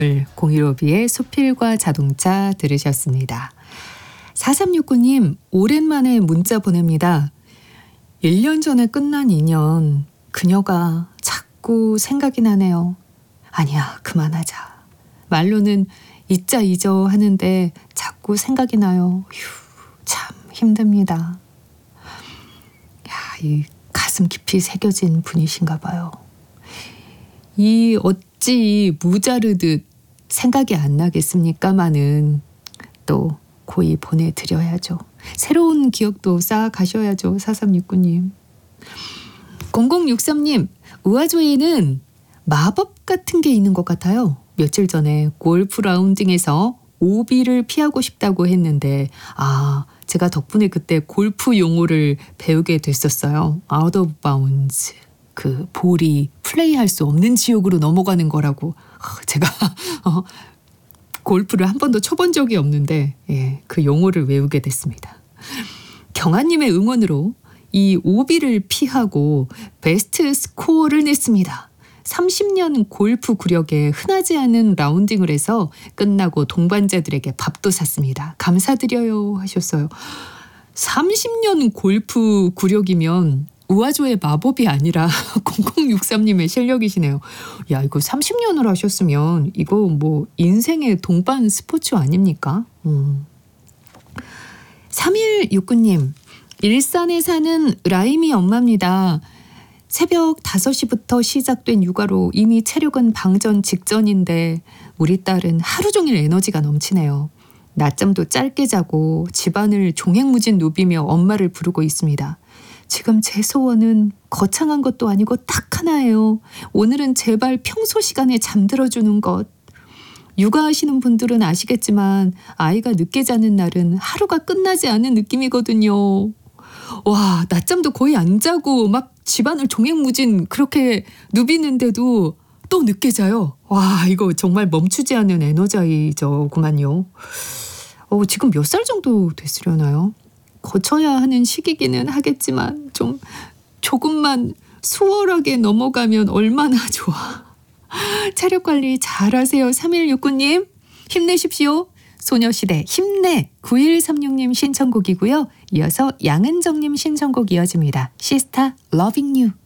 공일오비의 수필과 자동차 들으셨습니다. 4369님, 오랜만에 문자 보냅니다. 1년 전에 끝난 인연, 그녀가 자꾸 생각이 나네요. 아니야, 그만하자. 말로는 잊자 잊어 하는데 자꾸 생각이 나요. 참 힘듭니다. 야, 이 가슴 깊이 새겨진 분이신가 봐요. 이 어찌 무자르듯 생각이 안 나겠습니까마는 또 고이 보내드려야죠. 새로운 기억도 쌓아가셔야죠. 4369님. 0063님, 우아조에는 마법 같은 게 있는 것 같아요. 며칠 전에 골프 라운딩에서 오비를 피하고 싶다고 했는데 제가 덕분에 그때 골프 용어를 배우게 됐었어요. 아웃 오브 바운즈. 그 볼이 플레이할 수 없는 지역으로 넘어가는 거라고. 제가 골프를 한 번도 쳐본 적이 없는데 그 용어를 외우게 됐습니다. 경아님의 응원으로 이 오비를 피하고 베스트 스코어를 냈습니다. 30년 골프 구력에 흔하지 않은 라운딩을 해서 끝나고 동반자들에게 밥도 샀습니다. 감사드려요 하셨어요. 30년 골프 구력이면 우아조의 마법이 아니라 0063님의 실력이시네요. 야, 이거 30년을 하셨으면 이거 뭐 인생의 동반 스포츠 아닙니까? 3169님, 일산에 사는 라임이 엄마입니다. 새벽 5시부터 시작된 육아로 이미 체력은 방전 직전인데 우리 딸은 하루 종일 에너지가 넘치네요. 낮잠도 짧게 자고 집안을 종횡무진 누비며 엄마를 부르고 있습니다. 지금 제 소원은 거창한 것도 아니고 딱 하나예요. 오늘은 제발 평소 시간에 잠들어주는 것. 육아하시는 분들은 아시겠지만 아이가 늦게 자는 날은 하루가 끝나지 않은 느낌이거든요. 와, 낮잠도 거의 안 자고 막 집안을 종횡무진 그렇게 누비는데도 또 늦게 자요. 와, 이거 정말 멈추지 않는 에너자이저구만요. 지금 몇 살 정도 됐으려나요? 거쳐야 하는 시기기는 하겠지만 좀 조금만 수월하게 넘어가면 얼마나 좋아. 체력 관리 잘하세요. 3169님 힘내십시오. 소녀시대 힘내 9136님 신청곡이고요. 이어서 양은정님 신청곡 이어집니다. 시스타 Loving You.